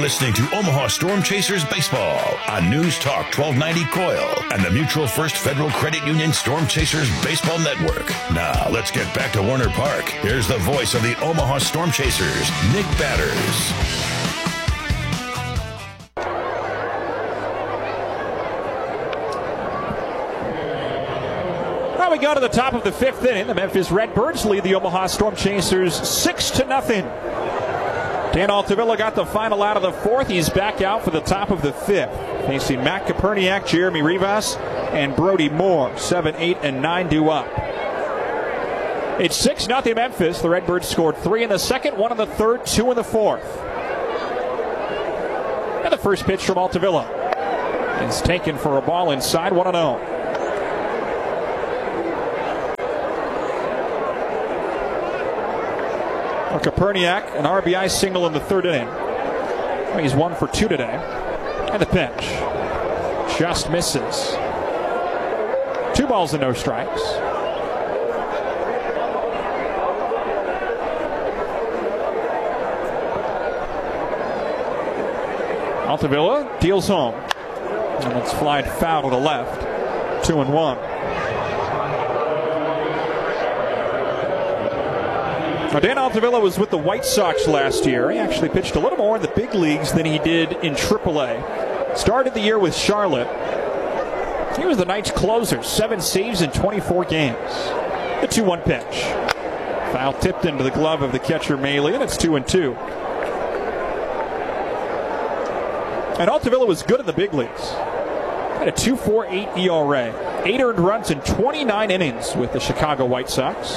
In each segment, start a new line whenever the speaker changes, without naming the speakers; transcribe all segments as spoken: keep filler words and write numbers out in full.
listening to Omaha Storm Chasers Baseball on News Talk twelve ninety C O I L and the Mutual First Federal Credit Union Storm Chasers Baseball Network. Now, let's get back to Warner Park. Here's the voice of the Omaha Storm Chasers, Nick Batters.
We go to the top of the fifth inning. The Memphis Redbirds lead the Omaha Storm Chasers six to nothing. Dan Altavilla got the final out of the fourth. He's back out for the top of the fifth, facing Matt Koperniak, Jeremy Rivas, and Brody Moore. Seven, eight, and nine due up. It's six nothing Memphis. The Redbirds scored three in the second, one in the third, two in the fourth. And the first pitch from Altavilla is taken for a ball inside, one and oh. Koperniak, an R B I single in the third inning. He's one for two today. And the pitch just misses. Two balls and no strikes. Altavilla deals home. And it's flied foul to the left. Two and one. Now, Dan Altavilla was with the White Sox last year. He actually pitched a little more in the big leagues than he did in triple A. Started the year with Charlotte. He was the night's closer, seven saves in twenty-four games. The two one pitch. Foul tipped into the glove of the catcher Maley, and it's two and two. And Altavilla was good in the big leagues. Had a two point four eight E R A. Eight earned runs in twenty-nine innings with the Chicago White Sox.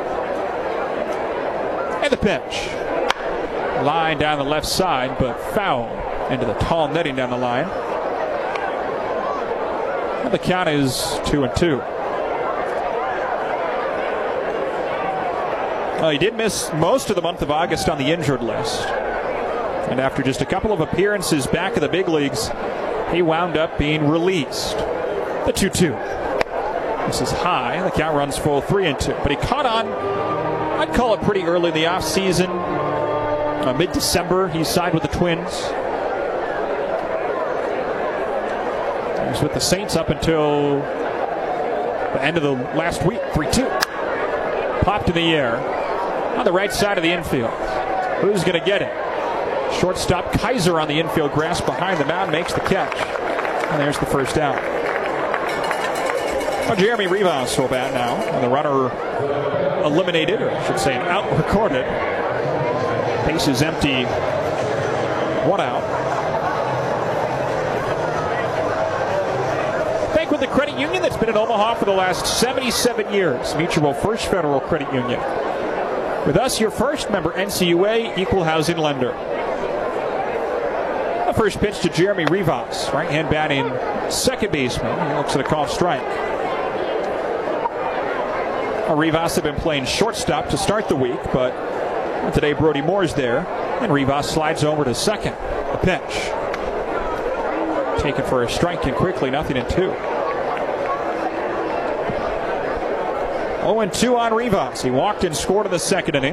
And the pitch. Line down the left side, but foul into the tall netting down the line. And the count is two and two. Well, he did miss most of the month of August on the injured list. And after just a couple of appearances back in the big leagues, he wound up being released. The two two. This is high. The count runs full three and two. But he caught on, I'd call it pretty early in the offseason. Uh, mid-December, he signed with the Twins. He was with the Saints up until the end of the last week. three two. Popped in the air on the right side of the infield. Who's going to get it? Shortstop Kaiser on the infield grass behind the mound makes the catch. And there's the first out. Well, Jeremy Rivas will bat now. And the runner eliminated, or I should say an out recorded. Base is empty. One out. Bank with the credit union that's been in Omaha for the last seventy-seven years. Mutual First Federal Credit Union. With us, your first member N C U A equal housing lender. The first pitch to Jeremy Rivas, right hand batting second baseman. He looks at a call strike. Rivas had been playing shortstop to start the week, but today Brody Moore's there, and Rivas slides over to second. The pitch. Taken for a strike and quickly, nothing and two. oh and two on Rivas. He walked and scored in the second inning.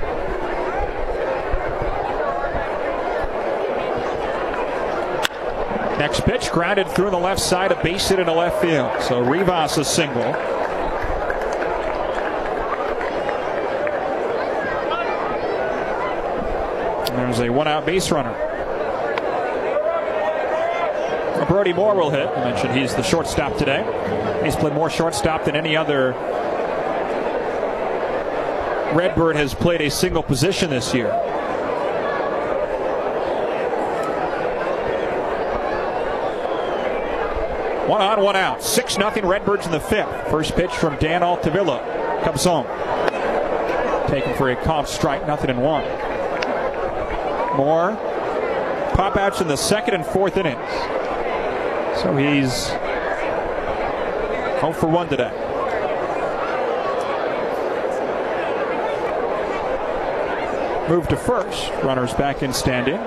Next pitch, grounded through the left side, a base hit in the left field. So Rivas a single. There's a one-out base runner. Brody Moore will hit. I mentioned he's the shortstop today. He's played more shortstop than any other Redbird has played a single position this year. One on, one out. six nothing Redbirds in the fifth. First pitch from Dan Altavilla comes home. Taken for a called strike, nothing and one. More pop outs in the second and fourth innings. So he's home for one today. Move to first. Runners back in standing.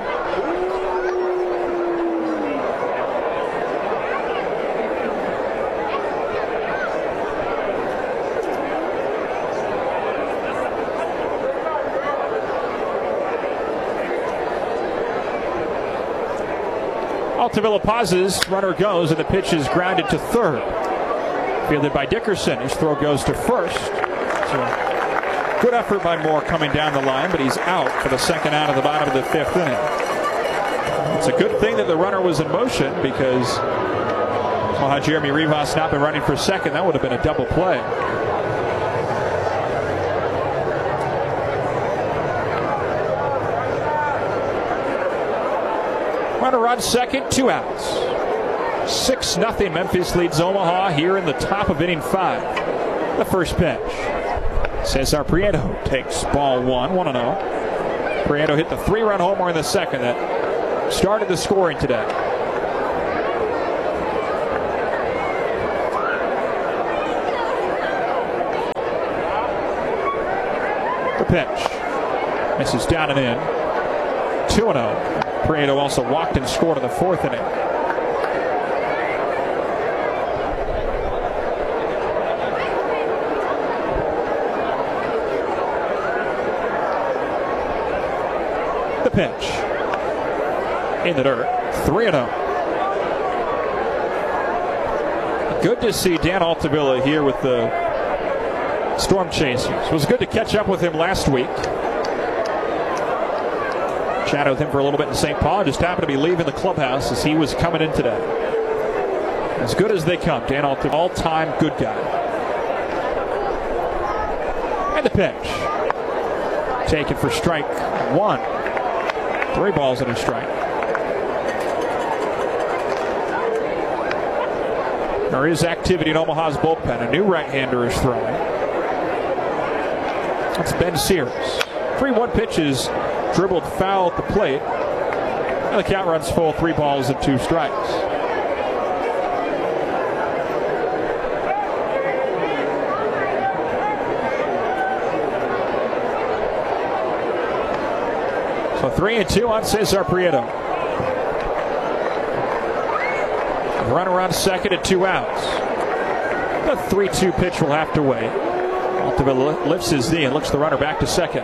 Altavilla pauses, runner goes, and the pitch is grounded to third. Fielded by Dickerson. His throw goes to first. So good effort by Moore coming down the line, but he's out for the second out of the bottom of the fifth inning. It's a good thing that the runner was in motion, because well, had Jeremy Rivas not been running for second, that would have been a double play. Runner on second, two outs. six nothing Memphis leads Omaha here in the top of inning five. The first pitch. Cesar Prieto takes ball one, one and oh. Prieto hit the three-run homer in the second that started the scoring today. The pitch. Misses down and in. two and oh. Prieto also walked and scored in the fourth inning. The pitch. In the dirt. three and oh. Good to see Dan Altavilla here with the Storm Chasers. It was good to catch up with him last week. Chatted with him for a little bit in Saint Paul. Just happened to be leaving the clubhouse as he was coming in today. As good as they come. Dan Altavilla, all-time good guy. And the pitch. Taken for strike one. Three balls and a strike. There is activity in Omaha's bullpen. A new right-hander is throwing. That's Ben Sears. three one pitches. Dribbled foul at the plate. And the count runs full, three balls and two strikes. So three and two on Cesar Prieto. Runner on second and two outs. The three two pitch will have to wait. Altavilla lifts his knee and looks the runner back to second.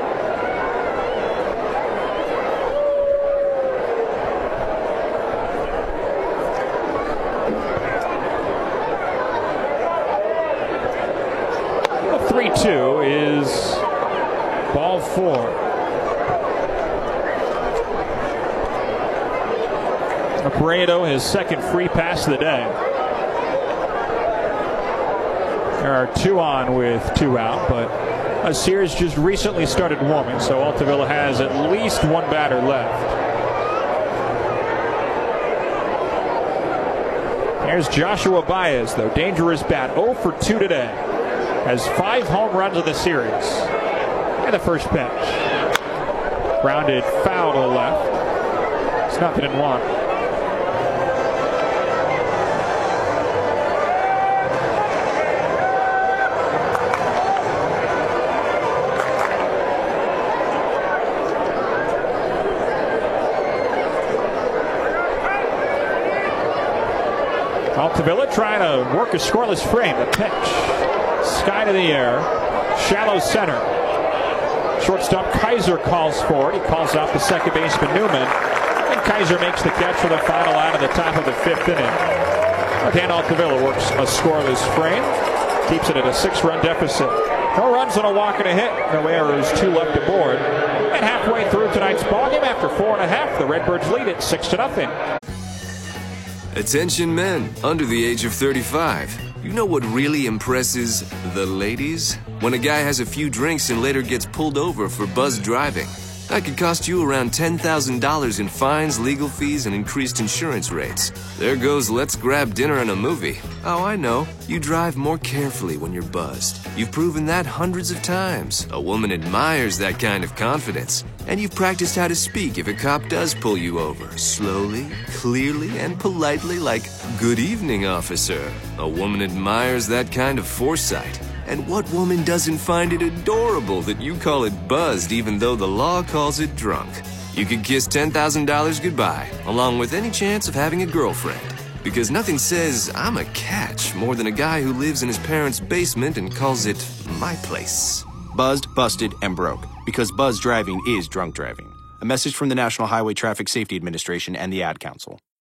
three two is ball four. Prieto, his second free pass of the day. There are two on with two out, but uh, Sears just recently started warming, so Altavilla has at least one batter left. There's Joshua Baez, though. Dangerous bat, oh for two today. Has five home runs in the series. And the first pitch. Grounded foul to the left. It's nothing in one. Altavilla trying to work a scoreless frame. The pitch. Sky to the air. Shallow center. Shortstop Kaiser calls for it. He calls out the second baseman Newman. And Kaiser makes the catch for the final out of the top of the fifth inning. Dan Altavilla works a scoreless frame. Keeps it at a six-run deficit. No runs on a walk and a hit. No errors, two left aboard. And halfway through tonight's ballgame, after four and a half, the Redbirds lead it six to nothing.
Attention men under the age of thirty-five. You know what really impresses the ladies? When a guy has a few drinks and later gets pulled over for buzz driving. That could cost you around ten thousand dollars in fines, legal fees, and increased insurance rates. There goes let's grab dinner and a movie. Oh, I know. You drive more carefully when you're buzzed. You've proven that hundreds of times. A woman admires that kind of confidence. And you've practiced how to speak if a cop does pull you over. Slowly, clearly, and politely like, "Good evening, officer." A woman admires that kind of foresight. And what woman doesn't find it adorable that you call it buzzed even though the law calls it drunk? You could kiss ten thousand dollars goodbye, along with any chance of having a girlfriend. Because nothing says, "I'm a catch," more than a guy who lives in his parents' basement and calls it my place.
Buzzed, busted, and broke. Because buzz driving is drunk driving. A message from the National Highway Traffic Safety Administration and the Ad Council.